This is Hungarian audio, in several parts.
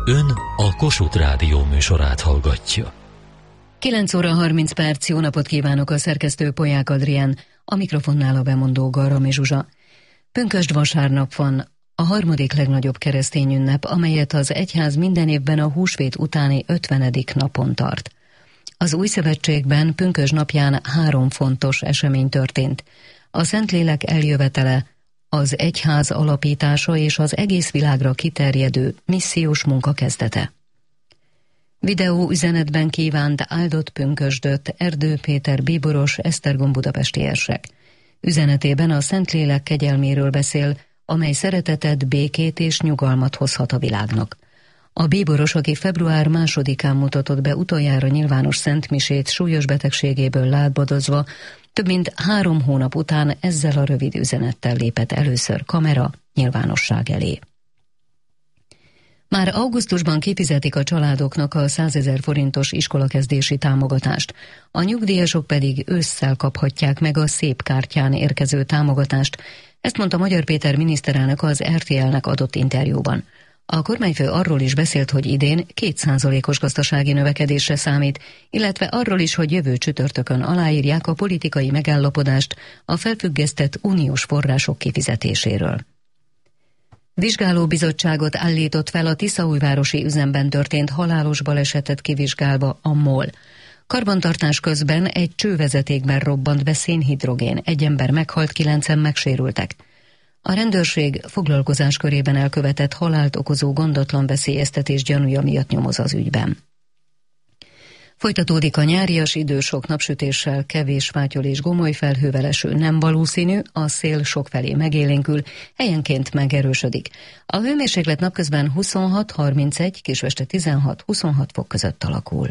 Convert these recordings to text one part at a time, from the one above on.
Ön a Kossuth Rádió műsorát hallgatja. 9 óra 30 perc, jó napot kívánok, a szerkesztő Polyák Adrián, a mikrofonnál a bemondó Garami Zsuzsa. Pünkösd vasárnap van, a harmadik legnagyobb keresztény ünnep, amelyet az egyház minden évben a húsvét utáni 50. napon tart. Az új szövetségben pünkösd napján 3 fontos esemény történt. A Szentlélek eljövetele, az egyház alapítása és az egész világra kiterjedő missziós munka kezdete. Videó üzenetben kívánt áldott pünkösdöt Erdő Péter bíboros Esztergom budapesti érsek. Üzenetében a Szentlélek kegyelméről beszél, amely szeretetet, békét és nyugalmat hozhat a világnak. A bíboros, aki február 2-án mutatott be utoljára nyilvános szentmisét súlyos betegségéből látbadozva, több mint 3 hónap után ezzel a rövid üzenettel lépett először kamera nyilvánosság elé. Már augusztusban kifizetik a családoknak a 100 000 forintos iskolakezdési támogatást, a nyugdíjasok pedig ősszel kaphatják meg a szép kártyán érkező támogatást, ezt mondta Magyar Péter miniszterelnök az RTL-nek adott interjúban. A kormányfő arról is beszélt, hogy idén 2%-os gazdasági növekedésre számít, illetve arról is, hogy jövő csütörtökön aláírják a politikai megállapodást a felfüggesztett uniós források kifizetéséről. Vizsgálóbizottságot állított fel a tiszaújvárosi üzemben történt halálos balesetet kivizsgálva a MOL. Karbantartás közben egy csővezetékben robbant be szénhidrogén, 1 ember meghalt, 9-en megsérültek. A rendőrség foglalkozás körében elkövetett halált okozó gondatlan veszélyeztetés gyanúja miatt nyomoz az ügyben. Folytatódik a nyárias idő, sok napsütéssel, kevés fátyol és gomoly felhővel, eső nem valószínű, a szél sokfelé megélénkül, helyenként megerősödik. A hőmérséklet napközben 26-31, későste 16-26 fok között alakul.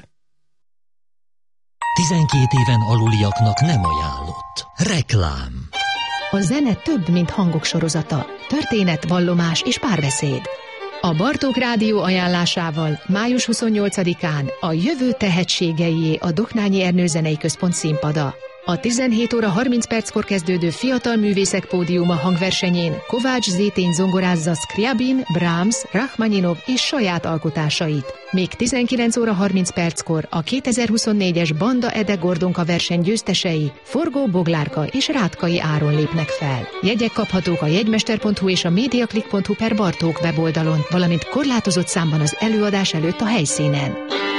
12 éven aluliaknak nem ajánlott. Reklám. A zene több, mint hangok sorozata. Történet, vallomás és párbeszéd. A Bartók Rádió ajánlásával május 28-án a jövő tehetségeié a Doknányi Ernő Zenei Központ színpada. A 17 óra 30 perckor kezdődő Fiatal Művészek Pódiuma hangversenyén Kovács Zétény zongorázza Scriabin, Brahms, Rachmaninov és saját alkotásait. Még 19 óra 30 perckor a 2024-es Banda Ede Gordonka verseny győztesei Forgó Boglárka és Rátkai Áron lépnek fel. Jegyek kaphatók a jegymester.hu és a mediaclick.hu/Bartók weboldalon, valamint korlátozott számban az előadás előtt a helyszínen.